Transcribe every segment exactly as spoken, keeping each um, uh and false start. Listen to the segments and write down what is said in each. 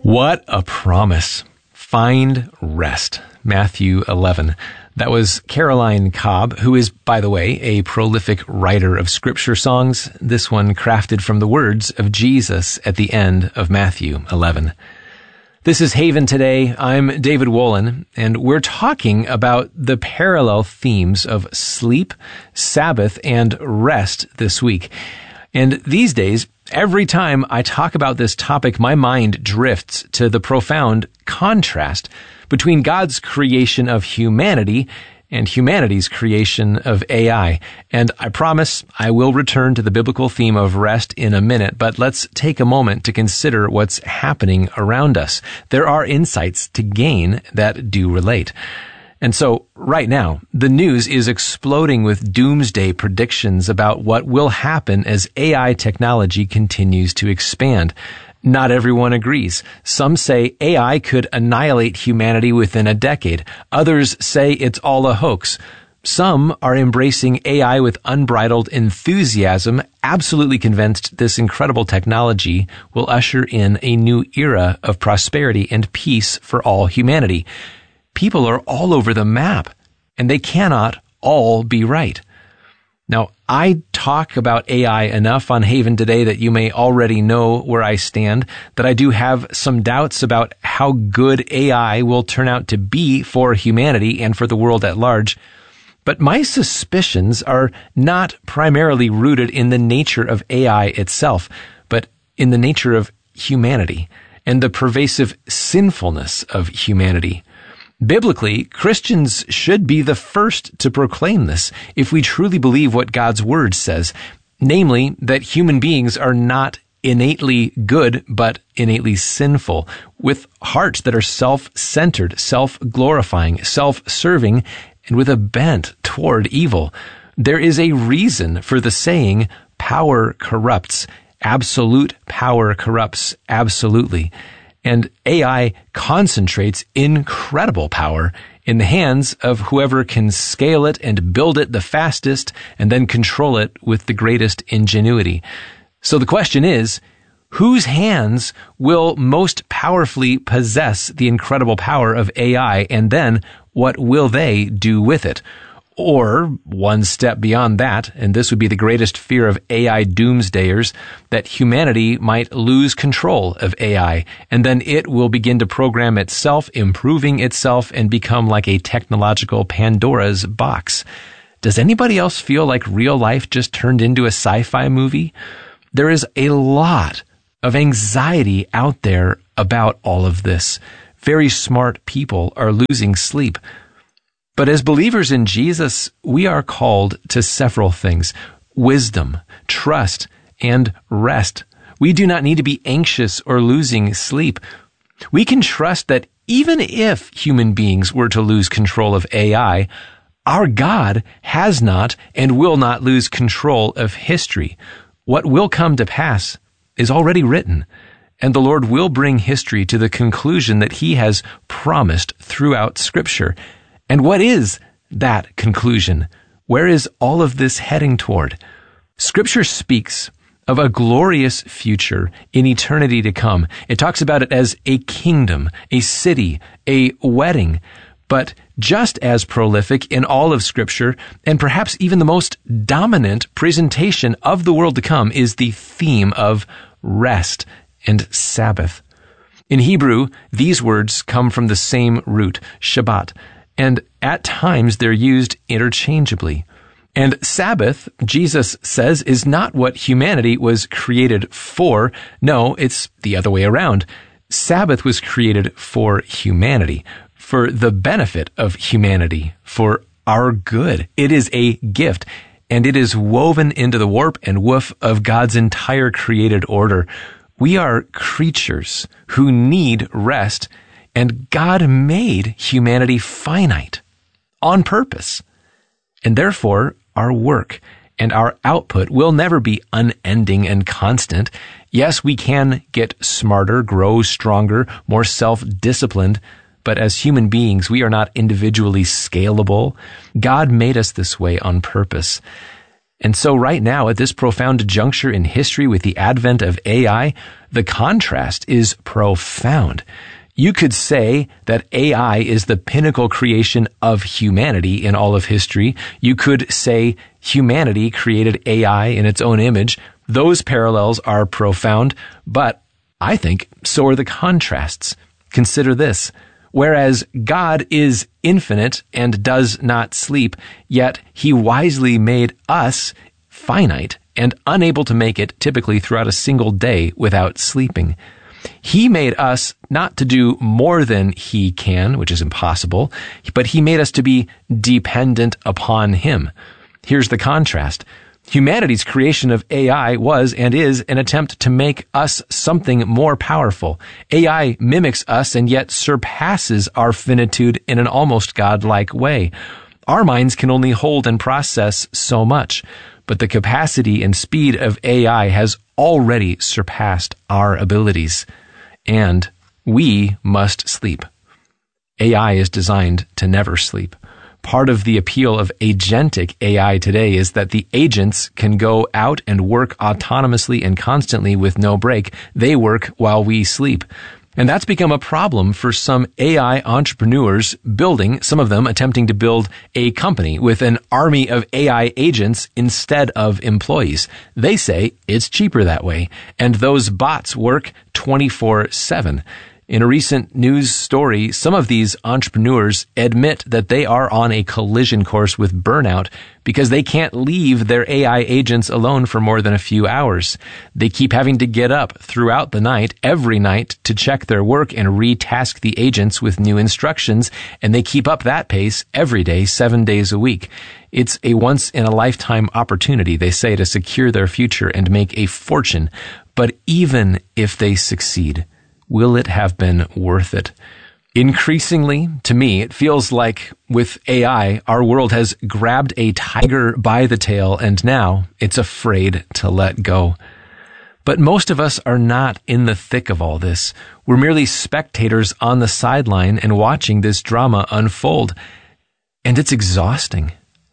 What a promise. Find rest. Matthew eleven. That was Caroline Cobb, who is, by the way, a prolific writer of scripture songs. This one crafted from the words of Jesus at the end of Matthew eleven. This is Haven Today. I'm David Wolin, and we're talking about the parallel themes of sleep, Sabbath, and rest this week. And these days, every time I talk about this topic, my mind drifts to the profound contrast between God's creation of humanity and humanity's creation of A I. And I promise I will return to the biblical theme of rest in a minute, but let's take a moment to consider what's happening around us. There are insights to gain that do relate. And so, right now, the news is exploding with doomsday predictions about what will happen as A I technology continues to expand. Not everyone agrees. Some say A I could annihilate humanity within a decade. Others say it's all a hoax. Some are embracing A I with unbridled enthusiasm, absolutely convinced this incredible technology will usher in a new era of prosperity and peace for all humanity. People are all over the map, and they cannot all be right. Now, I talk about A I enough on Haven Today that you may already know where I stand, that I do have some doubts about how good A I will turn out to be for humanity and for the world at large. But my suspicions are not primarily rooted in the nature of A I itself, but in the nature of humanity and the pervasive sinfulness of humanity. Biblically, Christians should be the first to proclaim this if we truly believe what God's Word says, namely that human beings are not innately good, but innately sinful, with hearts that are self-centered, self-glorifying, self-serving, and with a bent toward evil. There is a reason for the saying, power corrupts. Absolute power corrupts absolutely. And A I concentrates incredible power in the hands of whoever can scale it and build it the fastest and then control it with the greatest ingenuity. So the question is, whose hands will most powerfully possess the incredible power of A I, and then what will they do with it? Or, one step beyond that, and this would be the greatest fear of A I doomsdayers, that humanity might lose control of A I, and then it will begin to program itself, improving itself, and become like a technological Pandora's box. Does anybody else feel like real life just turned into a sci-fi movie? There is a lot of anxiety out there about all of this. Very smart people are losing sleep. But as believers in Jesus, we are called to several things: wisdom, trust, and rest. We do not need to be anxious or losing sleep. We can trust that even if human beings were to lose control of A I, our God has not and will not lose control of history. What will come to pass is already written, and the Lord will bring history to the conclusion that He has promised throughout Scripture. And what is that conclusion? Where is all of this heading toward? Scripture speaks of a glorious future in eternity to come. It talks about it as a kingdom, a city, a wedding. But just as prolific in all of Scripture, and perhaps even the most dominant presentation of the world to come, is the theme of rest and Sabbath. In Hebrew, these words come from the same root, Shabbat, and at times they're used interchangeably. And Sabbath, Jesus says, is not what humanity was created for. No, it's the other way around. Sabbath was created for humanity, for the benefit of humanity, for our good. It is a gift, and it is woven into the warp and woof of God's entire created order. We are creatures who need rest, and God made humanity finite on purpose. And therefore, our work and our output will never be unending and constant. Yes, we can get smarter, grow stronger, more self-disciplined, but as human beings, we are not individually scalable. God made us this way on purpose. And so right now, at this profound juncture in history with the advent of A I, the contrast is profound. You could say that A I is the pinnacle creation of humanity in all of history. You could say humanity created A I in its own image. Those parallels are profound, but I think so are the contrasts. Consider this. Whereas God is infinite and does not sleep, yet he wisely made us finite and unable to make it typically throughout a single day without sleeping. He made us not to do more than he can, which is impossible, but he made us to be dependent upon him. Here's the contrast. Humanity's creation of A I was and is an attempt to make us something more powerful. A I mimics us and yet surpasses our finitude in an almost godlike way. Our minds can only hold and process so much, but the capacity and speed of A I has already surpassed our abilities. And we must sleep. A I is designed to never sleep. Part of the appeal of agentic A I today is that the agents can go out and work autonomously and constantly with no break. They work while we sleep. And that's become a problem for some A I entrepreneurs building, some of them attempting to build a company with an army of A I agents instead of employees. They say it's cheaper that way, and those bots work twenty-four seven. In a recent news story, some of these entrepreneurs admit that they are on a collision course with burnout because they can't leave their A I agents alone for more than a few hours. They keep having to get up throughout the night, every night, to check their work and retask the agents with new instructions, and they keep up that pace every day, seven days a week. It's a once-in-a-lifetime opportunity, they say, to secure their future and make a fortune. But even if they succeed, will it have been worth it? Increasingly, to me, it feels like with A I, our world has grabbed a tiger by the tail and now it's afraid to let go. But most of us are not in the thick of all this. We're merely spectators on the sideline and watching this drama unfold. And it's exhausting.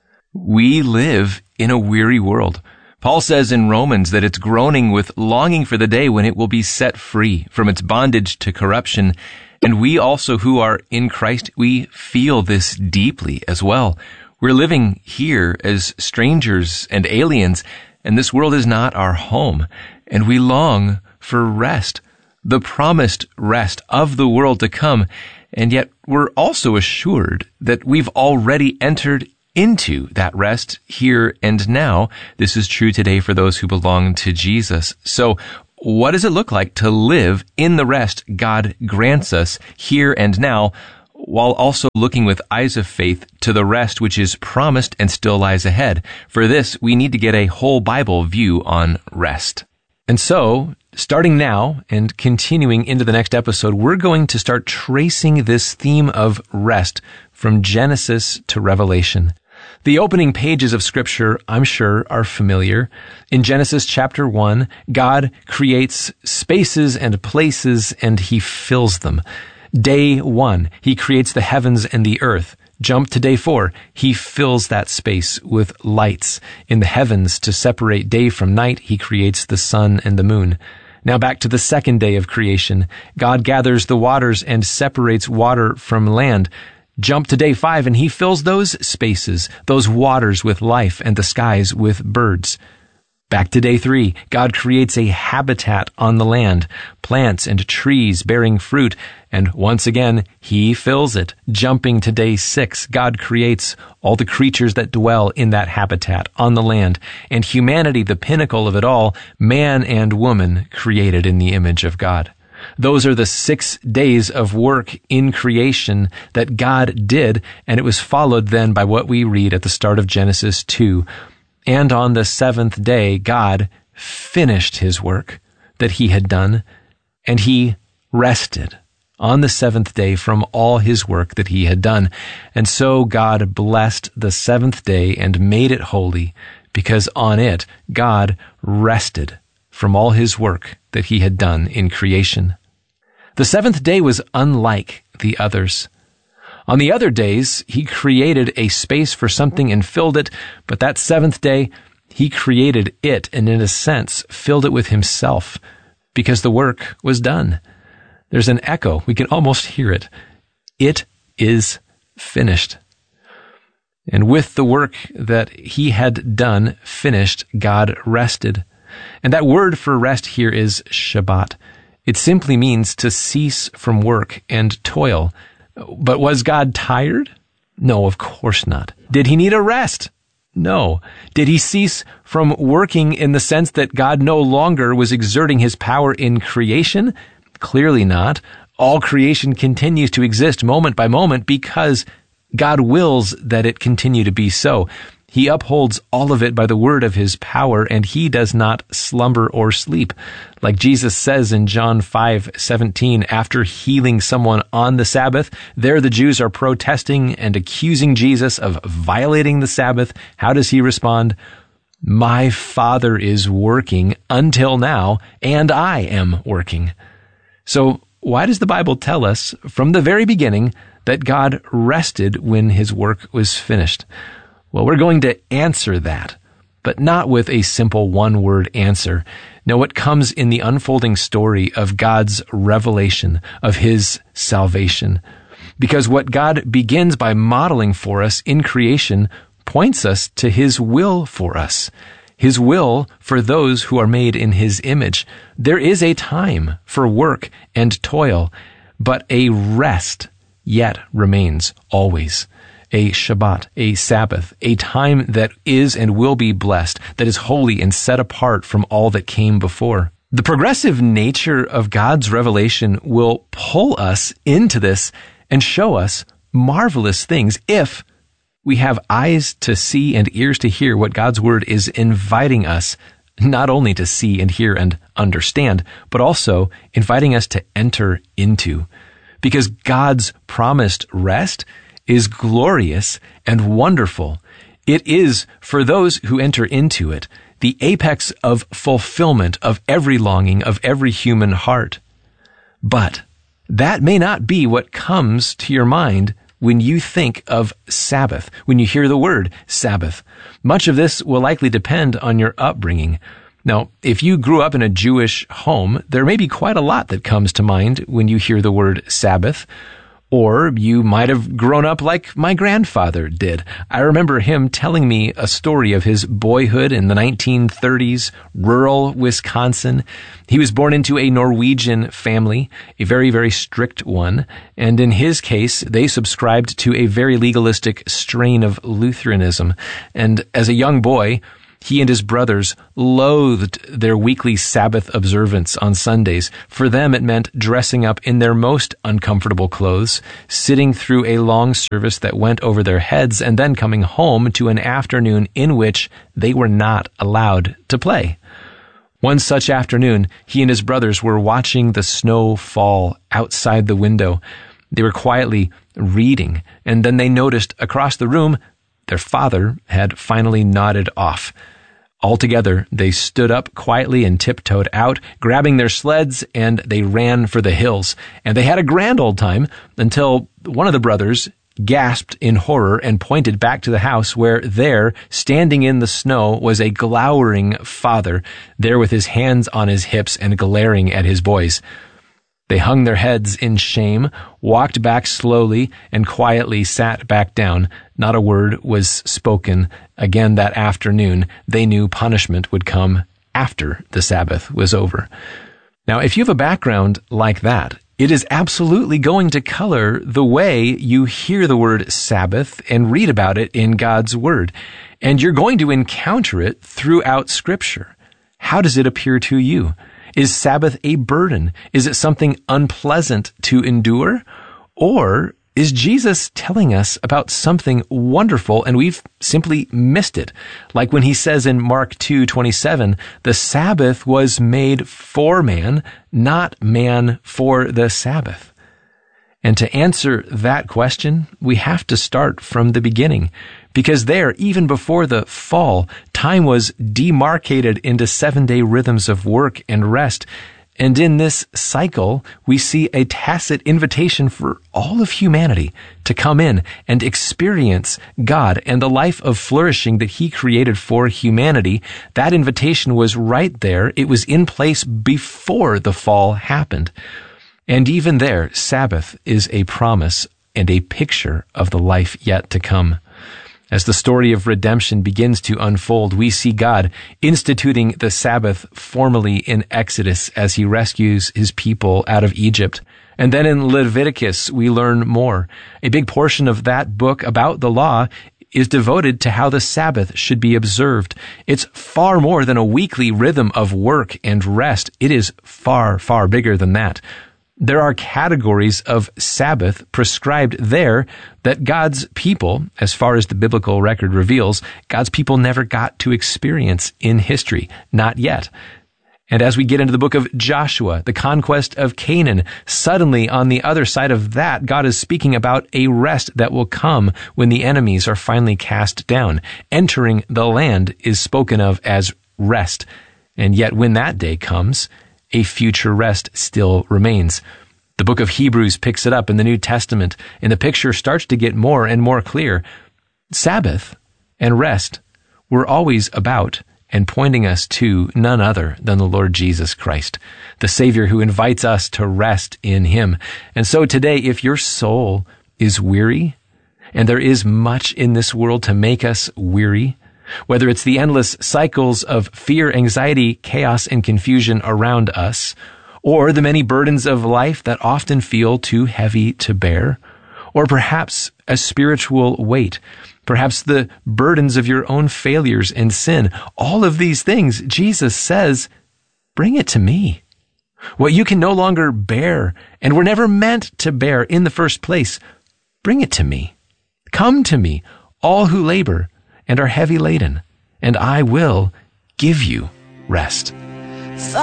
We live in a weary world. Paul says in Romans that it's groaning with longing for the day when it will be set free from its bondage to corruption. And we also who are in Christ, we feel this deeply as well. We're living here as strangers and aliens, and this world is not our home. And we long for rest, the promised rest of the world to come. And yet we're also assured that we've already entered into that rest here and now. This is true today for those who belong to Jesus. So what does it look like to live in the rest God grants us here and now, while also looking with eyes of faith to the rest which is promised and still lies ahead? For this, we need to get a whole Bible view on rest. And so, starting now and continuing into the next episode, we're going to start tracing this theme of rest from Genesis to Revelation. The opening pages of Scripture, I'm sure, are familiar. In Genesis chapter one, God creates spaces and places and he fills them. Day one, he creates the heavens and the earth. Jump to day four, he fills that space with lights. In the heavens, to separate day from night, he creates the sun and the moon. Now back to the second day of creation. God gathers the waters and separates water from land. Jump to day five and he fills those spaces, those waters with life and the skies with birds. Back to day three, God creates a habitat on the land, plants and trees bearing fruit, and once again, he fills it. Jumping to day six, God creates all the creatures that dwell in that habitat on the land, and humanity, the pinnacle of it all, man and woman created in the image of God. Those are the six days of work in creation that God did, and it was followed then by what we read at the start of Genesis two. And on the seventh day, God finished his work that he had done, and he rested on the seventh day from all his work that he had done. And so God blessed the seventh day and made it holy, because on it God rested from all his work that he had done in creation. The seventh day was unlike the others. On the other days, he created a space for something and filled it, but that seventh day, He created it and, in a sense, filled it with himself because the work was done. There's an echo. We can almost hear it. It is finished. And with the work that he had done finished, God rested. And that word for rest here is Shabbat. It simply means to cease from work and toil. But was God tired? No, of course not. Did he need a rest? No. Did he cease from working in the sense that God no longer was exerting his power in creation? Clearly not. All creation continues to exist moment by moment because God wills that it continue to be so. He upholds all of it by the word of his power, and he does not slumber or sleep. Like Jesus says in John five seventeen, after healing someone on the Sabbath, there the Jews are protesting and accusing Jesus of violating the Sabbath. How does he respond? My Father is working until now, and I am working. So why does the Bible tell us from the very beginning that God rested when his work was finished? Well, we're going to answer that, but not with a simple one-word answer. No, it comes in the unfolding story of God's revelation of his salvation. Because what God begins by modeling for us in creation points us to his will for us, his will for those who are made in his image. There is a time for work and toil, but a rest yet remains always. A Shabbat, a Sabbath, a time that is and will be blessed, that is holy and set apart from all that came before. The progressive nature of God's revelation will pull us into this and show us marvelous things if we have eyes to see and ears to hear what God's word is inviting us not only to see and hear and understand, but also inviting us to enter into. Because God's promised rest is glorious and wonderful. It is, for those who enter into it, the apex of fulfillment of every longing of every human heart. But that may not be what comes to your mind when you think of Sabbath, when you hear the word Sabbath. Much of this will likely depend on your upbringing. Now, if you grew up in a Jewish home, there may be quite a lot that comes to mind when you hear the word Sabbath. Or you might have grown up like my grandfather did. I remember him telling me a story of his boyhood in the nineteen thirties, rural Wisconsin. He was born into a Norwegian family, a very, very strict one. And in his case, they subscribed to a very legalistic strain of Lutheranism. And as a young boy, he and his brothers loathed their weekly Sabbath observance on Sundays. For them, it meant dressing up in their most uncomfortable clothes, sitting through a long service that went over their heads, and then coming home to an afternoon in which they were not allowed to play. One such afternoon, he and his brothers were watching the snow fall outside the window. They were quietly reading, and then they noticed across the room their father had finally nodded off. Altogether, they stood up quietly and tiptoed out, grabbing their sleds, and they ran for the hills. And they had a grand old time until one of the brothers gasped in horror and pointed back to the house where there, standing in the snow, was a glowering father, there with his hands on his hips and glaring at his boys. They hung their heads in shame, walked back slowly, and quietly sat back down. Not a word was spoken. Again that afternoon, they knew punishment would come after the Sabbath was over. Now, if you have a background like that, it is absolutely going to color the way you hear the word Sabbath and read about it in God's Word. And you're going to encounter it throughout Scripture. How does it appear to you? Is Sabbath a burden? Is it something unpleasant to endure? Or is Jesus telling us about something wonderful and we've simply missed it? Like when he says in Mark two twenty-seven, the Sabbath was made for man, not man for the Sabbath. And to answer that question, we have to start from the beginning. Because there, even before the fall, time was demarcated into seven-day rhythms of work and rest. And in this cycle, we see a tacit invitation for all of humanity to come in and experience God and the life of flourishing that He created for humanity. That invitation was right there. It was in place before the fall happened. And even there, Sabbath is a promise and a picture of the life yet to come. As the story of redemption begins to unfold, we see God instituting the Sabbath formally in Exodus as He rescues His people out of Egypt. And then in Leviticus, we learn more. A big portion of that book about the law is devoted to how the Sabbath should be observed. It's far more than a weekly rhythm of work and rest. It is far, far bigger than that. There are categories of Sabbath prescribed there that God's people, as far as the biblical record reveals, God's people never got to experience in history. Not yet. And as we get into the book of Joshua, the conquest of Canaan, suddenly on the other side of that, God is speaking about a rest that will come when the enemies are finally cast down. Entering the land is spoken of as rest. And yet when that day comes, a future rest still remains. The book of Hebrews picks it up in the New Testament, and the picture starts to get more and more clear. Sabbath and rest were always about and pointing us to none other than the Lord Jesus Christ, the Savior who invites us to rest in Him. And so today, if your soul is weary, and there is much in this world to make us weary, whether it's the endless cycles of fear, anxiety, chaos, and confusion around us, or the many burdens of life that often feel too heavy to bear, or perhaps a spiritual weight, perhaps the burdens of your own failures and sin, all of these things, Jesus says, bring it to me. What you can no longer bear and were never meant to bear in the first place, bring it to me. Come to me, all who labor and are heavy laden, and I will give you rest.